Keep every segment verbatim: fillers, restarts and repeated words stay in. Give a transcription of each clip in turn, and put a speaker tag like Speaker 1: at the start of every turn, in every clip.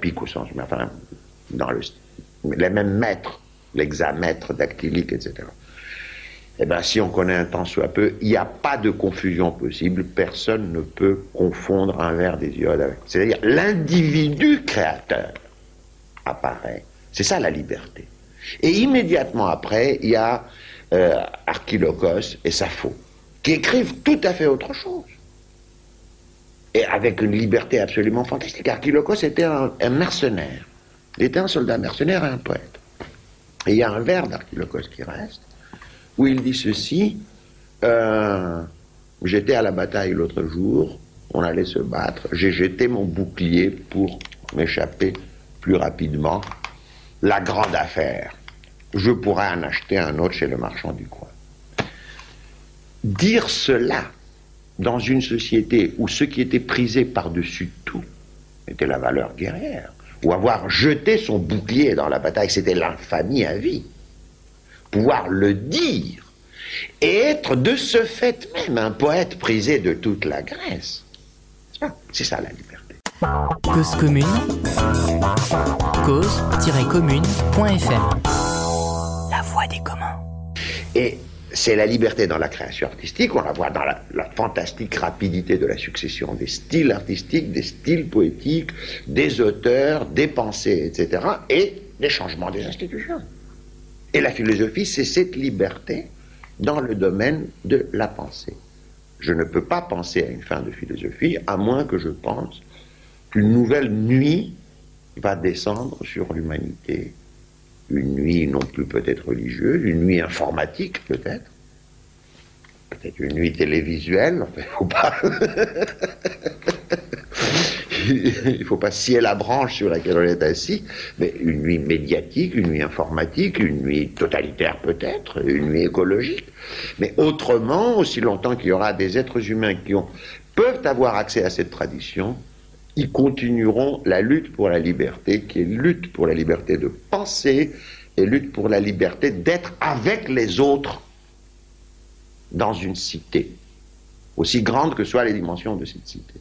Speaker 1: microscopique au sens, mais enfin, dans le, les mêmes mètres, l'hexamètre dactylique, et cetera. Eh bien, si on connaît un tant soit peu, il n'y a pas de confusion possible. Personne ne peut confondre un verre d'iode avec. C'est-à-dire, l'individu créateur apparaît. C'est ça la liberté. Et immédiatement après, il y a euh, Archilochos et Sappho, qui écrivent tout à fait autre chose. Et avec une liberté absolument fantastique. Archilochos était un, un mercenaire. Il était un soldat mercenaire et un poète. Et il y a un vers d'Archilochos qui reste, où il dit ceci, euh, j'étais à la bataille l'autre jour, on allait se battre, j'ai jeté mon bouclier pour m'échapper plus rapidement. La grande affaire, je pourrais en acheter un autre chez le marchand du coin. Dire cela dans une société où ce qui était prisé par-dessus tout était la valeur guerrière, ou avoir jeté son bouclier dans la bataille, c'était l'infamie à vie. Pouvoir le dire et être de ce fait même un poète prisé de toute la Grèce. C'est ça la liberté.
Speaker 2: Cause commune, cause tiret commune point f m. La voix des communs.
Speaker 1: Et c'est la liberté dans la création artistique, on la voit dans la, la fantastique rapidité de la succession des styles artistiques, des styles poétiques, des auteurs, des pensées, et cetera, et des changements des institutions. Et la philosophie, c'est cette liberté dans le domaine de la pensée. Je ne peux pas penser à une fin de philosophie, à moins que je pense qu'une nouvelle nuit va descendre sur l'humanité. Une nuit non plus peut-être religieuse, une nuit informatique peut-être, peut-être une nuit télévisuelle, enfin, il ne faut pas... il ne faut pas scier la branche sur laquelle on est assis, mais une nuit médiatique, une nuit informatique, une nuit totalitaire peut-être, une nuit écologique. Mais autrement, aussi longtemps qu'il y aura des êtres humains qui ont, peuvent avoir accès à cette tradition, ils continueront la lutte pour la liberté, qui est lutte pour la liberté de penser et lutte pour la liberté d'être avec les autres dans une cité, aussi grande que soient les dimensions de cette cité.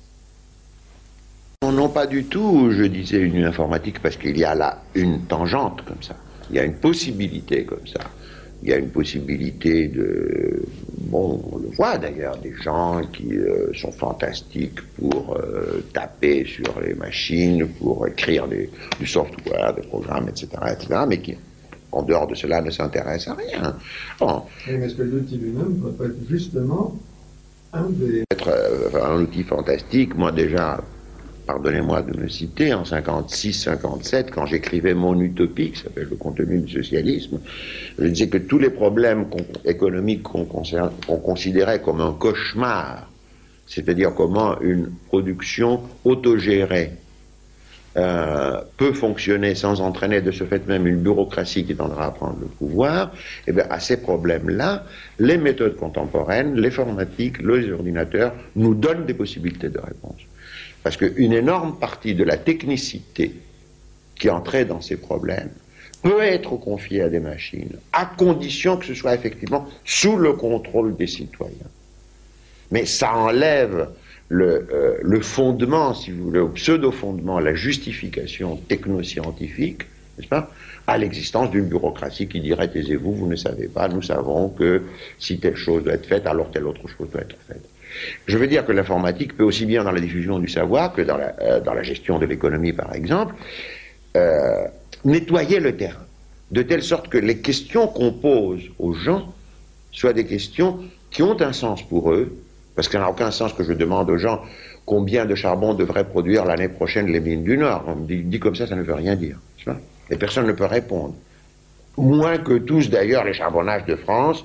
Speaker 1: Non, pas du tout, je disais une nuit informatique, parce qu'il y a là une tangente comme ça. Il y a une possibilité comme ça. Il y a une possibilité de... Bon, on le voit d'ailleurs, des gens qui euh, sont fantastiques pour euh, taper sur les machines, pour écrire des, du software, des programmes, et cetera, et cetera, mais qui, en dehors de cela, ne s'intéressent à rien. Bon.
Speaker 3: Et est-ce que l'outil lui-même ne peut être justement un des...
Speaker 1: Être euh, un outil fantastique, moi déjà... Pardonnez-moi de me citer, en cinquante-six cinquante-sept, quand j'écrivais mon utopie, qui s'appelle Le contenu du socialisme, je disais que tous les problèmes qu'on, économiques qu'on, qu'on considérait comme un cauchemar, c'est-à-dire comment une production autogérée euh, peut fonctionner sans entraîner de ce fait même une bureaucratie qui tendra à prendre le pouvoir, et bien à ces problèmes-là, les méthodes contemporaines, l'informatique, les ordinateurs nous donnent des possibilités de réponse. Parce qu'une énorme partie de la technicité qui entrait dans ces problèmes peut être confiée à des machines, à condition que ce soit effectivement sous le contrôle des citoyens. Mais ça enlève le, euh, le fondement, si vous voulez, au pseudo-fondement, la justification technoscientifique, n'est-ce pas, à l'existence d'une bureaucratie qui dirait « taisez-vous, vous ne savez pas, nous savons que si telle chose doit être faite, alors telle autre chose doit être faite ». Je veux dire que l'informatique peut aussi bien dans la diffusion du savoir que dans la, euh, dans la gestion de l'économie, par exemple, euh, nettoyer le terrain, de telle sorte que les questions qu'on pose aux gens soient des questions qui ont un sens pour eux, parce que ça n'a aucun sens que je demande aux gens combien de charbon devraient produire l'année prochaine les mines du Nord. On me dit, dit comme ça, ça ne veut rien dire. Et personne ne peut répondre. Moins que tous, d'ailleurs, les charbonnages de France...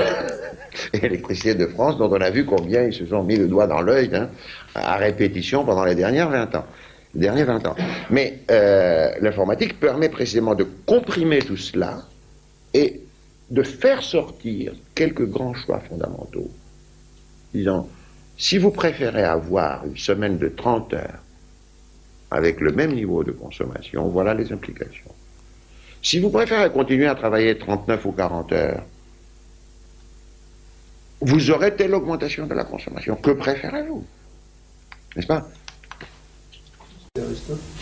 Speaker 1: et l'électricité de France, dont on a vu combien ils se sont mis le doigt dans l'œil hein, à répétition pendant les dernières vingt ans. Les derniers vingt ans. Mais euh, l'informatique permet précisément de comprimer tout cela et de faire sortir quelques grands choix fondamentaux. Disons, si vous préférez avoir une semaine de trente heures avec le même niveau de consommation, voilà les implications. Si vous préférez continuer à travailler trente-neuf ou quarante heures, vous aurez telle augmentation de la consommation. Que préférez-vous? N'est-ce pas?
Speaker 3: Aristote.